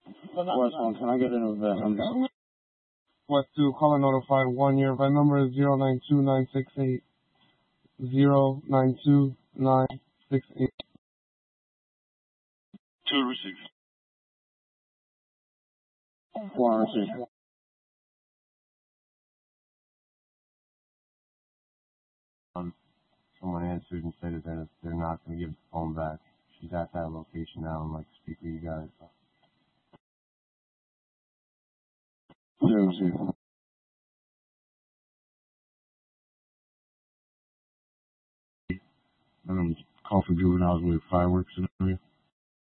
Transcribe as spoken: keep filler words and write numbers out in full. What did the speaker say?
West one, can I get an event? West two, caller notified one. Your event number is zero nine two nine six eight. zero nine two nine six eight. Two receive. One receive. Um, someone answered and said that they're, they're not going to give the phone back. She's at that location now and like to speak with you guys. Two receive. Um, call for juveniles with fireworks and everything.